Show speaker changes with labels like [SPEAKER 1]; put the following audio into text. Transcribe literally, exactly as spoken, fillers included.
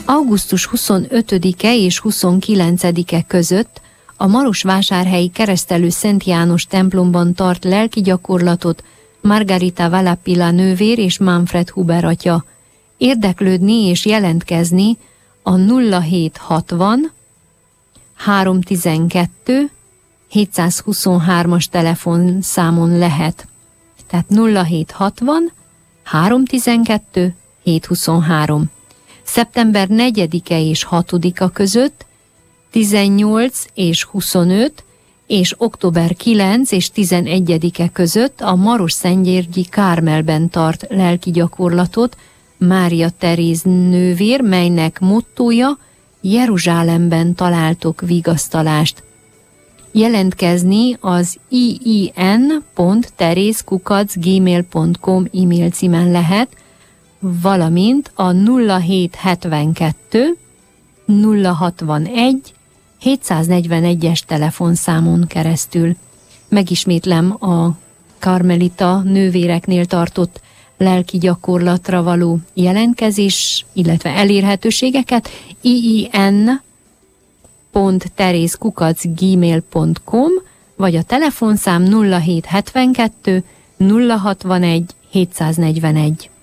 [SPEAKER 1] augusztus huszonötödike és huszonkilencedike között a Marosvásárhelyi Keresztelő Szent János templomban tart lelki gyakorlatot Margarita Valapilla nővér és Manfred Huber atya. Érdeklődni és jelentkezni a nulla hét hatvan háromszáztizenkettő hétszázhuszonhármas telefonszámon lehet. Tehát nulla hét hatvan háromszáztizenkettő hétszázhuszonhárom. Szeptember negyedike és hatodika között, tizennyolc és huszonöt és október kilenc és tizenegyedike között a Marosszentgyörgyi Kármelben tart lelki gyakorlatot Mária Teréz nővér, melynek mottója Jeruzsálemben találtok vigasztalást. Jelentkezni az i i n pont teréz kukac gmail pont com e-mail címen lehet, valamint a nulla hét hetvenkettő nulla hatvanegy hétszáznegyvenegyes telefonszámon keresztül. Megismétlem a karmelita nővéreknél tartott lelki gyakorlatra való jelentkezés, illetve elérhetőségeket i i n pont teréz kukac gmail pont com vagy a telefonszám nulla hét hetvenkettő nulla hatvanegy hétszáznegyvenegy.